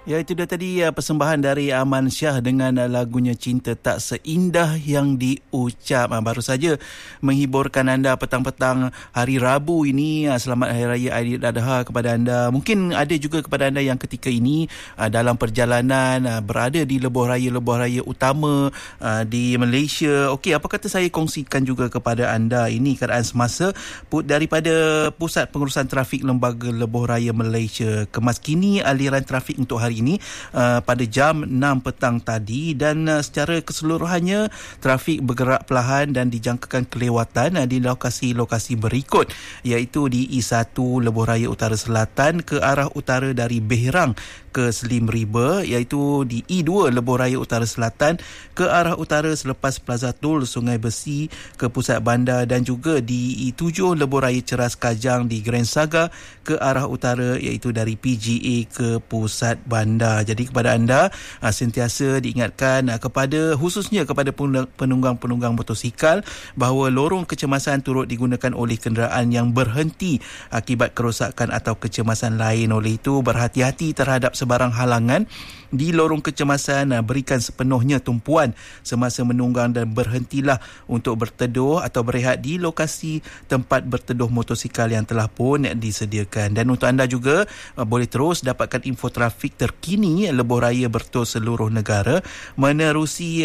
Ya, itu dia tadi persembahan dari Aman Syah dengan lagunya Cinta Tak Seindah Yang Diucap. Baru saja menghiburkan anda petang-petang hari Rabu ini. Selamat Hari Raya Aidiladha kepada anda. Mungkin ada juga kepada anda yang ketika ini dalam perjalanan berada di lebuh raya utama di Malaysia. Okey, apa kata saya kongsikan juga kepada anda ini keadaan semasa daripada Pusat Pengurusan Trafik Lembaga Lebuh Raya Malaysia. Kemaskini aliran trafik untuk hari ini pada jam 6 petang tadi, dan secara keseluruhannya trafik bergerak perlahan dan dijangkakan kelewatan di lokasi-lokasi berikut, iaitu di E1 Lebuh Raya Utara Selatan ke arah utara dari Behirang ke Slim River, iaitu di E2 Lebuh Raya Utara Selatan ke arah utara selepas Plaza Tol Sungai Besi ke pusat bandar, dan juga di E7 Lebuh Raya Ceras Kajang di Grand Saga ke arah utara, iaitu dari PGA ke pusat bandar. Jadi kepada anda sentiasa diingatkan khususnya kepada penunggang-penunggang motosikal bahawa lorong kecemasan turut digunakan oleh kenderaan yang berhenti akibat kerosakan atau kecemasan lain. Oleh itu, berhati-hati terhadap sebarang halangan di lorong kecemasan, berikan sepenuhnya tumpuan semasa menunggang dan berhentilah untuk berteduh atau berehat di lokasi tempat berteduh motosikal yang telah pun disediakan. Dan untuk anda juga boleh terus dapatkan info trafik terkini lebuh raya bertol seluruh negara menerusi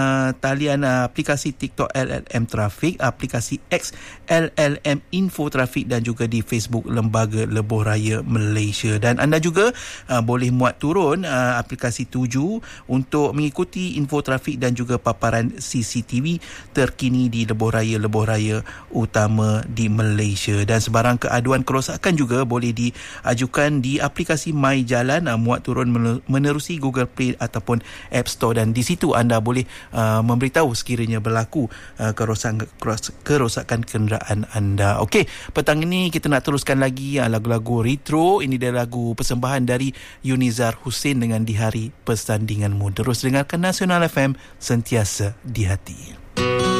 talian aplikasi TikTok LLM Trafik, aplikasi X LLM Info Trafik, dan juga di Facebook Lembaga Lebuh Raya Malaysia. Dan anda juga boleh muat turun aplikasi Tuju untuk mengikuti info trafik dan juga paparan CCTV terkini di lebuh raya utama di Malaysia. Dan sebarang keaduan kerosakan juga boleh diajukan di aplikasi My Jalan, muat turun menerusi Google Play ataupun App Store, dan di situ anda boleh memberitahu sekiranya berlaku kerosakan kenderaan anda. Okey, petang ini kita nak teruskan lagi lagu-lagu retro. Ini dia lagu persembahan dari Yunizar Hussein dengan Di Hari Persandinganmu. Terus dengarkan Nasional FM, sentiasa di hati.